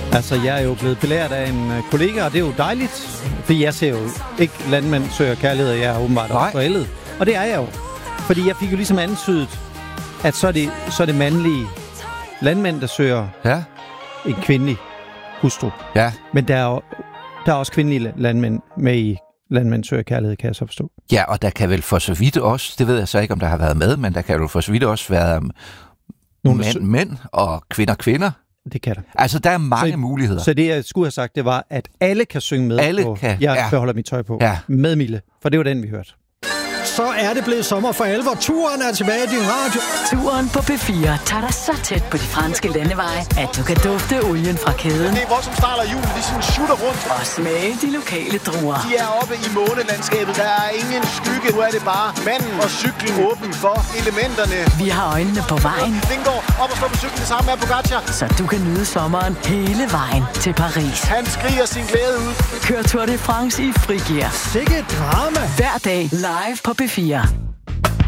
Altså, jeg er jo blevet belært af en kollega, og det er jo dejligt. For jeg ser jo ikke landmænd søger kærlighed, og jeg er åbenbart også forældet. Og det er jeg jo. Fordi jeg fik jo ligesom antydet, at så er det mandlige landmænd, der søger en kvindelig hustru. Ja. Men der er også kvindelige landmænd med i Landmænd søger kærlighed, kan jeg så forstå. Ja, og der kan vel for så vidt også, det ved jeg så ikke, om der har været med, men der kan jo for så vidt også være mænd og kvinder. Det kan der. Altså, der er mange muligheder. Så det, jeg skulle have sagt, det var, at alle kan synge med på Jeg beholder mit tøj på. Med Mille. For det var den, vi hørte. Så er det blevet sommer for alvor. Turen er tilbage i din radio. Turen på P4 tager dig så tæt på de franske landeveje, at du kan dufte olien fra kæden. Det er hvor som starter julen, de sådan shooter rundt. Og smage de lokale druer. De er oppe i månelandskabet. Der er ingen skygge. Nu er det bare manden og cyklen åben for elementerne. Vi har øjnene på vejen. Vingård op og stå på cyklen sammen med Pogacar. Så du kan nyde sommeren hele vejen til Paris. Han skriger sin glæde ud. Kør Tour de France i frigear. Sikke drama. Hver dag live på P4.